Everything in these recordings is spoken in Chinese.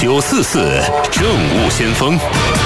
944政务先锋。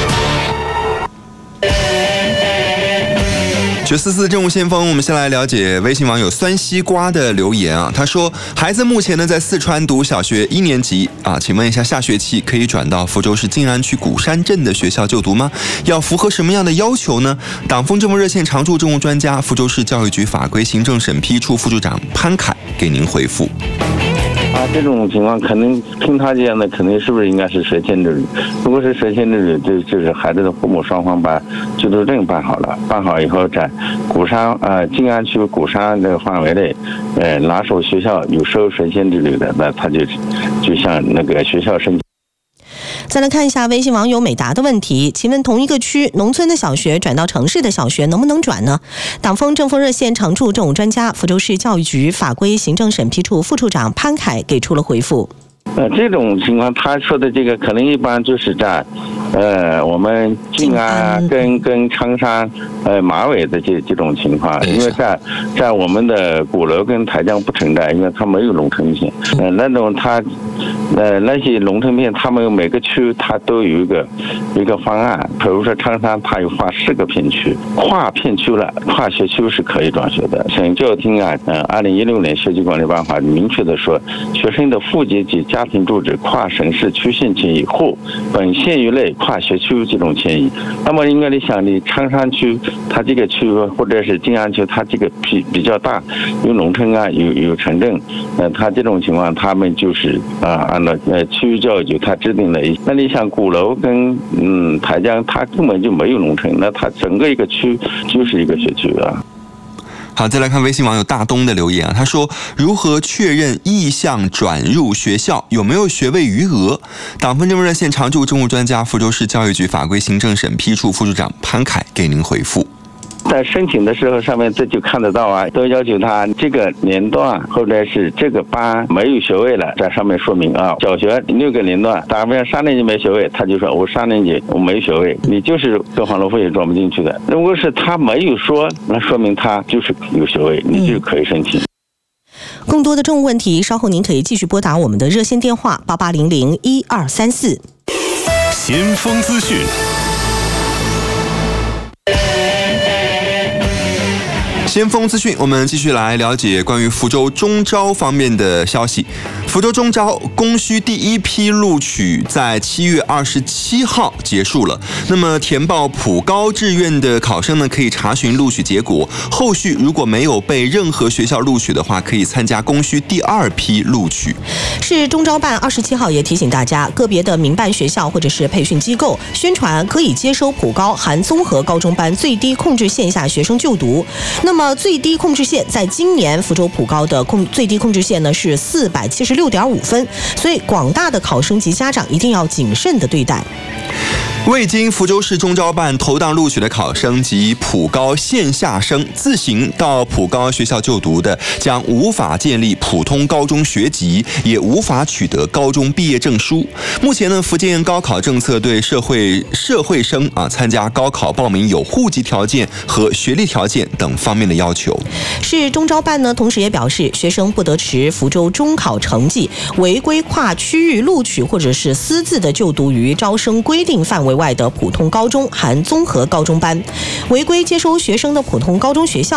944政务先锋，我们先来了解微信网友酸西瓜的留言啊。他说，孩子目前呢在四川读小学1年级啊，请问一下，下学期可以转到福州市静安区鼓山镇的学校就读吗？要符合什么样的要求呢？党风政风热线常驻政务专家、福州市教育局法规行政审批处副处长潘凯给您回复。 这种情况肯定听他这样的，肯定是不是应该是涉迁之旅？如果是涉迁之旅，就是孩子的父母双方把居住证办好了，办好以后在鼓山静安区鼓山这个范围内，哪所学校有收涉迁之旅的，那他就向那个学校申请。 再来看一下微信网友美达的问题，请问同一个区农村的小学转到城市的小学能不能转呢？党风政风热线常驻政务专家、福州市教育局法规行政审批处副处长潘凯给出了回复。 这种情况他说的这个可能一般就是在我们静安跟昌山马尾的这种情况，因为在我们的鼓楼跟台江不存在，因为它没有农村片。那种那些农村片，他们每个区它都有一个方案，比如说昌山它有划4个片区，跨片区了，跨学区是可以转学的。省教育厅2016年学区管理办法明确的说，学生的户籍及家庭住址跨省市区县迁移或本县域内跨学区这种迁移，那么应该你想，你昌山区它这个区或者是静安区它这个比较大，有农村有城镇，它这种情况他们就是按照区域教育局它制定了。那你想鼓楼跟台江它根本就没有农村，那它整个一个区就是一个学区啊。 好，再来看微信网友大东的留言啊，他说，如何确认意向转入学校，有没有学位余额？党风政风热线常驻政务专家、福州市教育局法规行政审批处副处长潘凯给您回复。 在申请的时候，上面这就看得到啊，都要求他这个年段或者是这个班没有学位了，在上面说明啊。小学6个年段，打比方3年级没学位，他就说我3年级我没学位，你就是跟黄罗费也转不进去的。如果是他没有说，那说明他就是有学位，你就可以申请。 更多的政务问题，稍后您可以继续拨打我们的热线电话88001234。 先锋资讯。 先锋资讯，我们继续来了解关于福州中招方面的消息。福州中招供需第1批录取在7月27号结束了。那么填报普高志愿的考生呢，可以查询录取结果。后续如果没有被任何学校录取的话，可以参加供需第2批录取。 市中招办27号也提醒大家，个别的民办学校或者是培训机构宣传可以接收普高含综合高中班最低控制线下学生就读。那么最低控制线在今年福州普高的最低控制线呢是476.5分，所以广大的考生及家长一定要谨慎的对待。 未经福州市中招办投档录取的考生及普高线下生自行到普高学校就读的，将无法建立普通高中学籍，也无法取得高中毕业证书。目前呢，福建高考政策对社会生参加高考报名有户籍条件和学历条件等方面的要求。 市中招办呢，同时也表示，学生不得持福州中考成绩违规跨区域录取或者是私自的就读于招生规定范围外的普通高中含综合高中班，违规接收学生的普通高中学校